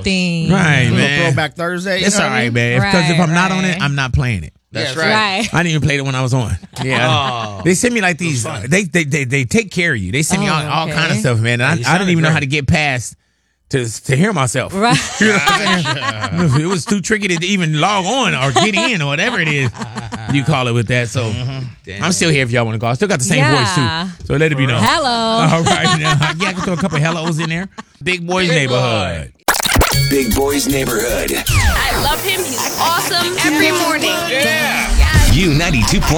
theme. Right, man. Throwback Thursday. It's all right, man. Because if I'm not on it, I'm not playing it. That's right. I didn't even play it when I was on. Yeah. They send me like these. They take care of you. They send me all kind of stuff, man. And I didn't even know how to get past to hear myself. Right. You know what I'm saying? It was too tricky to even log on or get in or whatever it is you call it with that. So I'm still here if y'all want to call. I still got the same voice too. So let it be known. Hello. All right. Now, I can throw a couple hellos in there. Big Boy's Neighborhood. Big Boy's Neighborhood. I love him. He's awesome every morning. U92.